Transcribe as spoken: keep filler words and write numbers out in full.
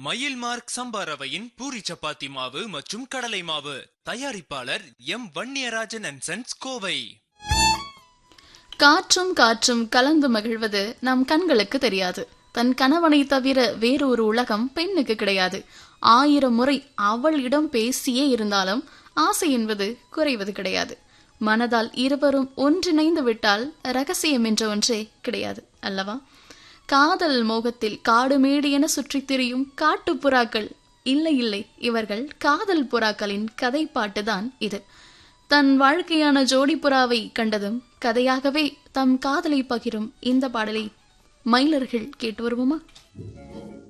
மயில் மார்க் சம்பா ரவையின் பூரி சப்பாத்தி மாவு மற்றும் கடலை மாவு. தயாரிப்பாளர் M Vanniyarajan and sons, Kovai. காற்றும் காற்றும் கலந்து மகிழ்வது நம் கண்களுக்கு தெரியாது. தன் கணவனை தவிர வேறொரு உலகம் பெண்ணுக்கு கிடையாது. ஆயிரம் முறை அவளிடம் பேசியே இருந்தாலும் ஆசை என்பது குறைவது கிடையாது. மனதால் இருவரும் ஒன்றிணைந்து விட்டால் ரகசியம் என்ற ஒன்றே கிடையாது அல்லவா? காதல் மோகத்தில் காடு மேடு என சுற்றித் திரியும் காட்டு புறாக்கள் இல்லை இல்லை, இவர்கள் காதல் புறாக்களின் கதை பாட்டுதான் இது. தன் வாழ்க்கையான ஜோடி புறாவை கண்டதும் கதையாகவே தம் காதலை பகிரும் இந்த பாடலை மயிலர்கள் கேட்டு வருவோமா?